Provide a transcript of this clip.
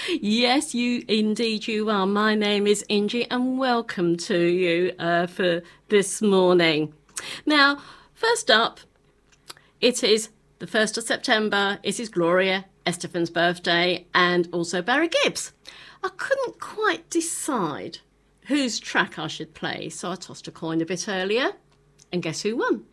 Yes, you indeed you are. My name is Ingie, and welcome to you for this morning. Now, first up, it is the 1st of September. It is Gloria Estefan's birthday and also Barry Gibbs. I couldn't quite decide whose track I should play, so I tossed a coin a bit earlier. And guess who won?